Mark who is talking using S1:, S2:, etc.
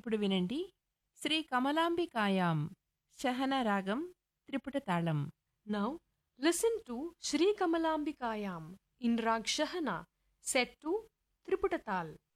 S1: ఇప్పుడు వినండి శ్రీ కమలాంబికాయాం శహన రాగం త్రిపుట తాళం.
S2: Now, listen to Shri Kamalambikayam in Rag Shahana, set to Triputatal.